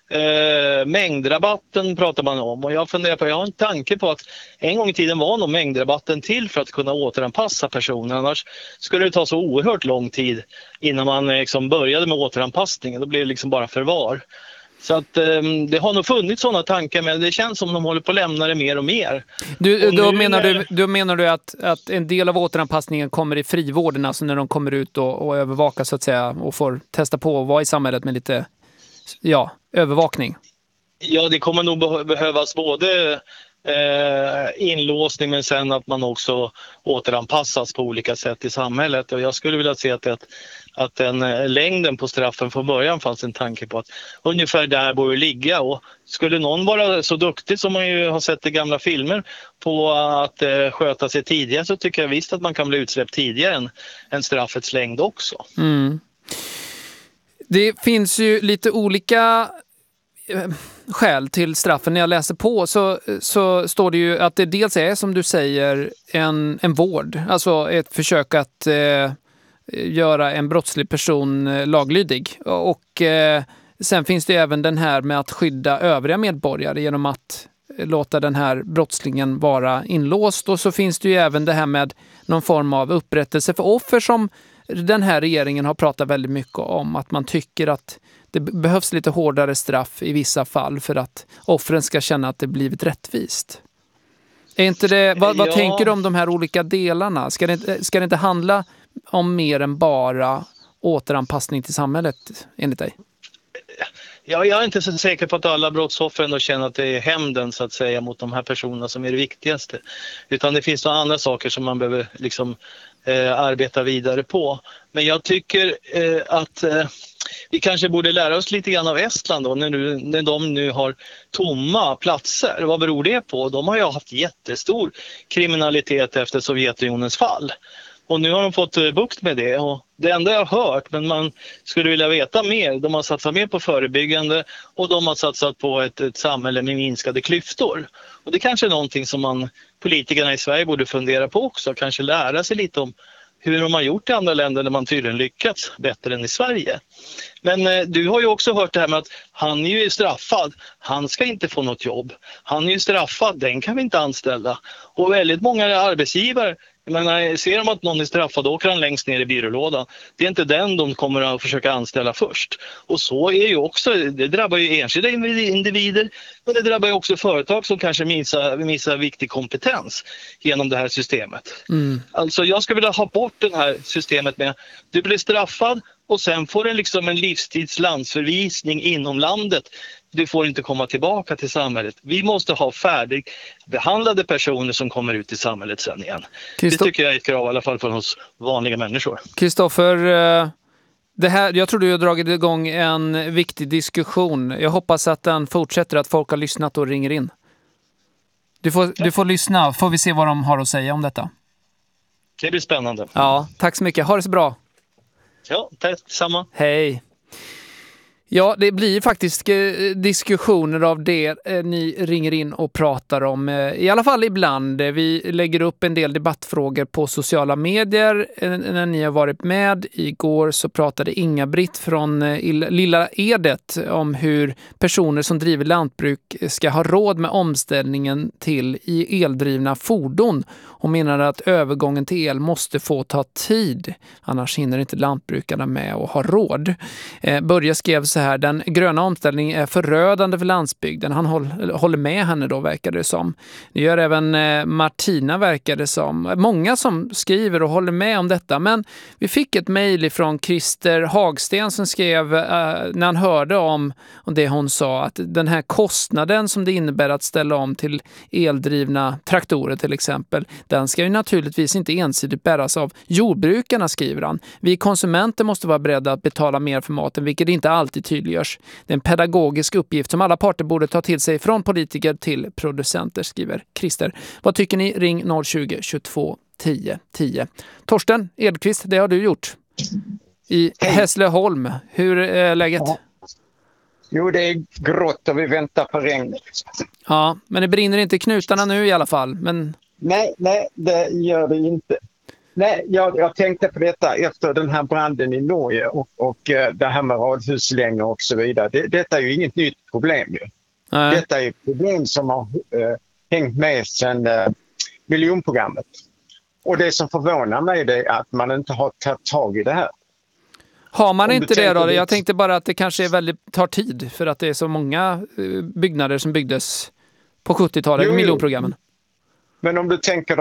mängdrabatten pratar man om, och jag funderar på, jag har en tanke på att en gång i tiden var nog mängdrabatten till för att kunna återanpassa personer, annars skulle det ta så oerhört lång tid innan man liksom började med återanpassningen, då blir det liksom bara förvar. Så att det har nog funnits sådana tankar, men det känns som de håller på att lämna det mer och mer.
Då menar du att en del av återanpassningen kommer i frivården, alltså när de kommer ut och övervakas så att säga, och får testa på att vara i samhället med lite övervakning?
Ja, det kommer nog behövas både inlåsning, men sen att man också återanpassas på olika sätt i samhället. Och jag skulle vilja se att den längden på straffen från början fanns en tanke på att ungefär där borde ligga, och skulle någon vara så duktig som man ju har sett i gamla filmer på att sköta sig tidigare, så tycker jag visst att man kan bli utsläppt tidigare än straffets längd också.
Mm. Det finns ju lite olika skäl till straffen. När jag läser på så står det ju att det dels är, som du säger, en vård. Alltså ett försök att göra en brottslig person laglydig. Och sen finns det även den här med att skydda övriga medborgare genom att låta den här brottslingen vara inlåst. Och så finns det ju även det här med någon form av upprättelse för offer, som den här regeringen har pratat väldigt mycket om, att man tycker att det behövs lite hårdare straff i vissa fall för att offren ska känna att det blivit rättvist. Är inte det, vad tänker du om de här olika delarna? Ska det inte handla om mer än bara återanpassning till samhället, enligt dig?
Ja, jag är inte så säker på att alla brottsoffer ändå känner att det är hämnden så att säga mot de här personerna som är det viktigaste. Utan det finns några andra saker som man behöver liksom arbeta vidare på. Men jag tycker att vi kanske borde lära oss lite grann av Estland då, när de nu har tomma platser. Vad beror det på? De har ju haft jättestor kriminalitet efter Sovjetunionens fall. Och nu har de fått bukt med det. Och det enda jag har hört, men man skulle vilja veta mer, de har satsat mer på förebyggande och de har satsat på ett samhälle med minskade klyftor. Och det kanske är någonting som politikerna i Sverige borde fundera på också. Kanske lära sig lite om hur de har gjort i andra länder där man tydligen lyckats bättre än i Sverige. Men du har ju också hört det här med att han är ju straffad, han ska inte få något jobb. Han är ju straffad, den kan vi inte anställa. Och väldigt många arbetsgivare, men ser de att någon är straffad, då åker han längst ner i byrålådan. Det är inte den de kommer att försöka anställa först. Och så är ju också, det drabbar ju enskilda individer, men det drabbar ju också företag som kanske missar viktig kompetens genom det här systemet. Mm. Alltså jag skulle vilja ha bort det här systemet med du blir straffad och sen får du liksom en livstidslandsförvisning inom landet. Du får inte komma tillbaka till samhället. Vi måste ha färdigbehandlade personer som kommer ut i samhället sen igen. Det tycker jag är ett krav i alla fall från oss vanliga människor.
Kristoffer, jag tror du har dragit igång en viktig diskussion. Jag hoppas att den fortsätter, att folk har lyssnat och ringer in. Du får lyssna, får vi se vad de har att säga om detta.
Det blir spännande.
Ja, tack så mycket. Ha det så bra.
Ja, tack samma.
Hej. Ja, det blir faktiskt diskussioner av det ni ringer in och pratar om. I alla fall ibland. Vi lägger upp en del debattfrågor på sociala medier när ni har varit med. Igår så pratade Inga-Britt från Lilla Edet om hur personer som driver lantbruk ska ha råd med omställningen till eldrivna fordon. Hon menar att övergången till el måste få ta tid. Annars hinner inte lantbrukarna med och ha råd. Börje skrev så här: här. Den gröna omställningen är förödande för landsbygden. Han håller med henne då, verkar det som. Det gör även Martina, verkar det som. Många som skriver och håller med om detta. Men vi fick ett mejl från Christer Hagsten som skrev när han hörde om det hon sa, att den här kostnaden som det innebär att ställa om till eldrivna traktorer till exempel, den ska ju naturligtvis inte ensidigt bäras av jordbrukarna, skriver han. Vi konsumenter måste vara beredda att betala mer för maten, vilket inte alltid tydliggörs. Det är en pedagogisk uppgift som alla parter borde ta till sig, från politiker till producenter, skriver Christer. Vad tycker ni? Ring 020 22 10 10. Torsten Edqvist, det har du gjort i Hässleholm. Hur är läget?
Ja. Jo, det är grått och vi väntar på regn.
Ja, men det brinner inte knutarna nu i alla fall. Men... Nej,
det gör det inte. Nej, jag tänkte på detta efter den här branden i Norge och det här med radhuslängor och så vidare. Detta är ju inget nytt problem ju. Nej. Detta är ett problem som har hängt med sedan miljonprogrammet. Och det som förvånar mig är att man inte har tagit tag i det här. Har man inte det då? Jag tänkte bara att det kanske tar tid för att det är så många byggnader som byggdes på 70-talet, miljonprogrammen. Men om du tänker